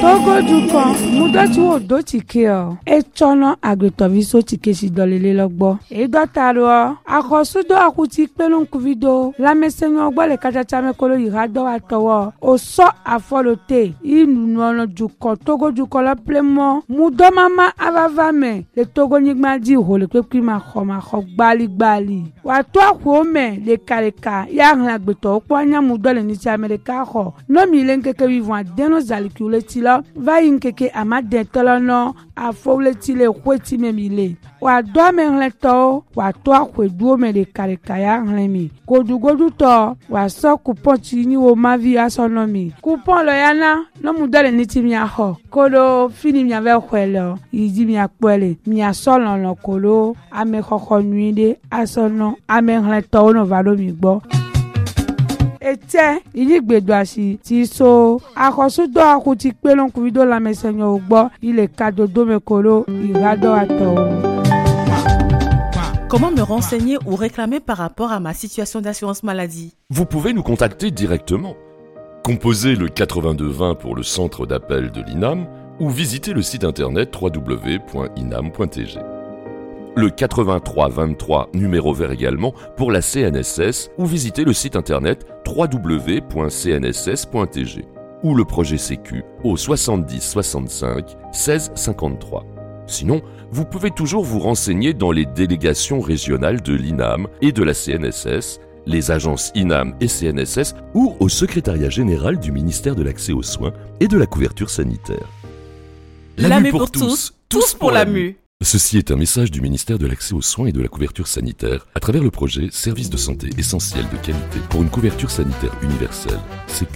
Togo dukan mudoti wo do tike o echono agretoviso tike si dolele logbo e dotaro akosudo akuti pelun kuvido la mesenyo gbo le kachacha mekolo yirado atowo o so afolote inu ono dukan Togo dukan la plemo mudo mama avavame le Togo nyigma di ho le pepi ma kho gbali wa to akwo me le kareka ya hlan agbeto opo anya mudo le ni ti America ho no mi le nkeke vivant deno zalikule tilo va yinkeke amade tolono afowle tile kweti memile wa do me hleto wa to akwedu me le kareka ya hlenmi godugodu to wa so coupon ti ni wo mavi asonomi coupon lo yana no mudo le ni ti mi aho kolo fini mi ave kwelo yidi mi akpele mi asolo no kolo ame khokho nuide asono ame hleto no valo mi gbo ete iligbedoasi ti so akosudo akuti pelon kuvido la mesenyo ogbo ile kadodo mekolo irado ato. Comment me renseigner ou réclamer par rapport à ma situation d'assurance maladie? Vous pouvez nous contacter directement. Composez le 8220 pour le centre d'appel de l'INAM ou visitez le site internet www.inam.tg. Le 8323 numéro vert également pour la CNSS ou visitez le site internet www.cnss.tg ou le projet Sécu au 70 65 16 53. Sinon, vous pouvez toujours vous renseigner dans les délégations régionales de l'INAM et de la CNSS, les agences INAM et CNSS ou au secrétariat général du ministère de l'Accès aux soins et de la couverture sanitaire. La mue pour tous, tous pour la mue. Ceci est un message du ministère de l'Accès aux soins et de la couverture sanitaire à travers le projet Services de santé essentiels de qualité pour une couverture sanitaire universelle.